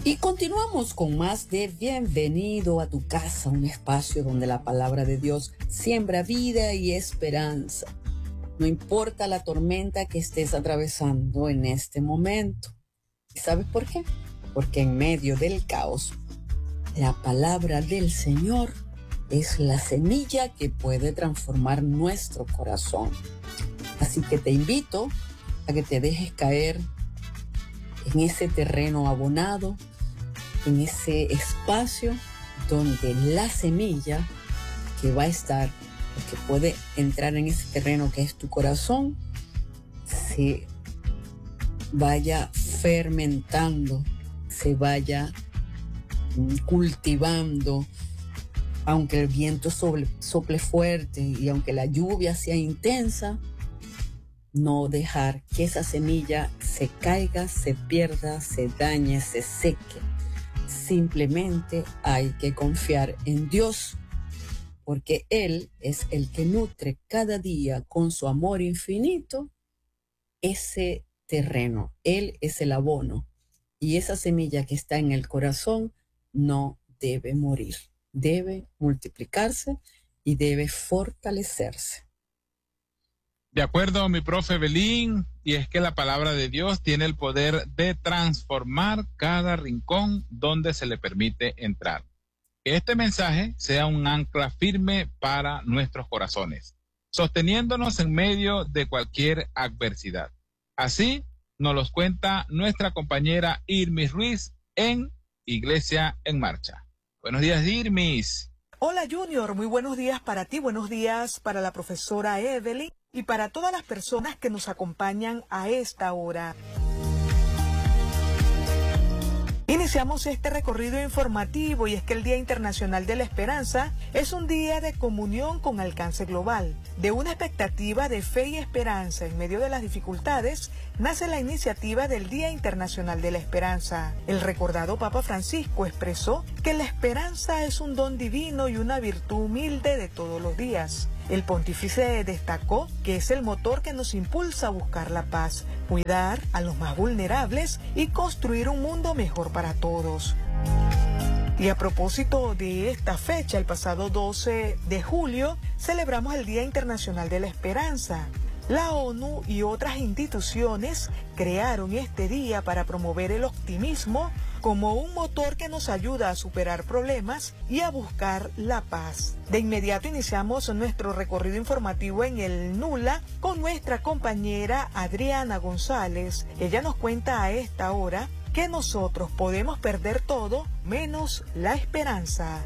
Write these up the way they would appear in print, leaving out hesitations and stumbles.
Y continuamos con más de Bienvenido a tu casa, un espacio donde la palabra de Dios siembra vida y esperanza. No importa la tormenta que estés atravesando en este momento. ¿Y sabes por qué? Porque en medio del caos, la palabra del Señor es la semilla que puede transformar nuestro corazón. Así que te invito a que te dejes caer en ese terreno abonado, en ese espacio donde la semilla que va a estar, que puede entrar en ese terreno que es tu corazón, se vaya fermentando, se vaya cultivando, aunque el viento sople fuerte y aunque la lluvia sea intensa, no dejar que esa semilla se caiga, se pierda, se dañe, se seque. Simplemente hay que confiar en Dios, porque Él es el que nutre cada día con su amor infinito ese terreno. Él es el abono y esa semilla que está en el corazón no debe morir, debe multiplicarse y debe fortalecerse. De acuerdo, mi profe Belín, y es que la palabra de Dios tiene el poder de transformar cada rincón donde se le permite entrar. Que este mensaje sea un ancla firme para nuestros corazones, sosteniéndonos en medio de cualquier adversidad. Así nos los cuenta nuestra compañera Irmis Ruiz en Iglesia en Marcha. Buenos días, Irmis. Hola, Junior. Muy buenos días para ti, buenos días para la profesora Evelyn y para todas las personas que nos acompañan a esta hora. Iniciamos este recorrido informativo y es que el Día Internacional de la Esperanza es un día de comunión con alcance global. De una expectativa de fe y esperanza en medio de las dificultades, nace la iniciativa del Día Internacional de la Esperanza. El recordado Papa Francisco expresó que la esperanza es un don divino y una virtud humilde de todos los días. El pontífice destacó que es el motor que nos impulsa a buscar la paz, cuidar a los más vulnerables y construir un mundo mejor para todos. Y a propósito de esta fecha, el pasado 12 de julio, celebramos el Día Internacional de la Esperanza. La ONU y otras instituciones crearon este día para promover el optimismo como un motor que nos ayuda a superar problemas y a buscar la paz. De inmediato iniciamos nuestro recorrido informativo en el NULA con nuestra compañera Adriana González. Ella nos cuenta a esta hora que nosotros podemos perder todo menos la esperanza.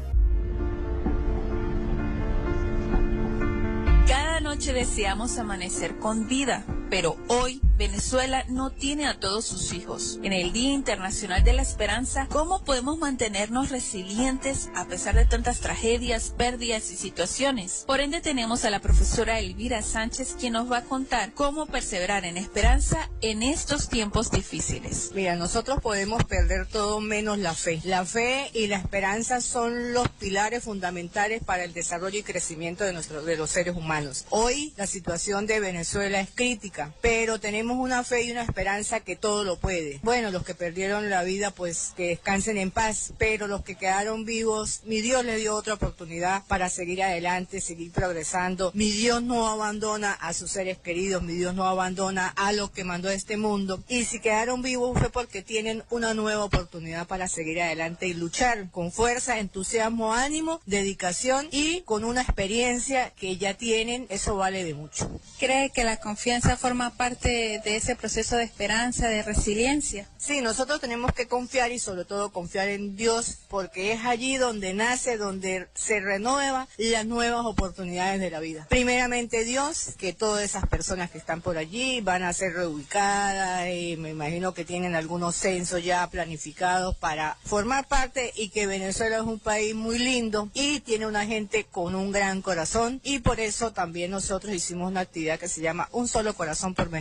Cada noche deseamos amanecer con vida, pero hoy Venezuela no tiene a todos sus hijos. En el Día Internacional de la Esperanza, ¿cómo podemos mantenernos resilientes a pesar de tantas tragedias, pérdidas y situaciones? Por ende tenemos a la profesora Elvira Sánchez, quien nos va a contar cómo perseverar en esperanza en estos tiempos difíciles. Mira, nosotros podemos perder todo menos la fe. La fe y la esperanza son los pilares fundamentales para el desarrollo y crecimiento de los seres humanos. Hoy la situación de Venezuela es crítica, pero tenemos una fe y una esperanza que todo lo puede. Bueno, los que perdieron la vida, pues que descansen en paz, pero los que quedaron vivos, mi Dios les dio otra oportunidad para seguir adelante, seguir progresando. Mi Dios no abandona a sus seres queridos, mi Dios no abandona a los que mandó a este mundo. Y si quedaron vivos fue porque tienen una nueva oportunidad para seguir adelante y luchar con fuerza, entusiasmo, ánimo, dedicación y con una experiencia que ya tienen. Eso vale de mucho. ¿Cree que la confianza forma parte de ese proceso de esperanza, de resiliencia? Sí, nosotros tenemos que confiar y sobre todo confiar en Dios, porque es allí donde nace, donde se renuevan las nuevas oportunidades de la vida. Primeramente Dios, que todas esas personas que están por allí van a ser reubicadas y me imagino que tienen algunos censos ya planificados para formar parte y que Venezuela es un país muy lindo y tiene una gente con un gran corazón y por eso también nosotros hicimos una actividad que se llama Un Solo Corazón por Venezuela,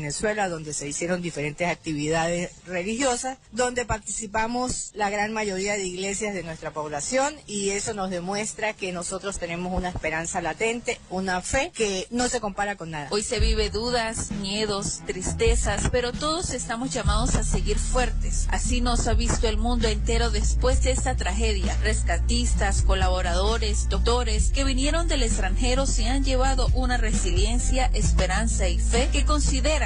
Venezuela, donde se hicieron diferentes actividades religiosas, donde participamos la gran mayoría de iglesias de nuestra población, y eso nos demuestra que nosotros tenemos una esperanza latente, una fe que no se compara con nada. Hoy se vive dudas, miedos, tristezas, pero todos estamos llamados a seguir fuertes. Así nos ha visto el mundo entero después de esta tragedia. Rescatistas, colaboradores, doctores que vinieron del extranjero se han llevado una resiliencia, esperanza y fe que considera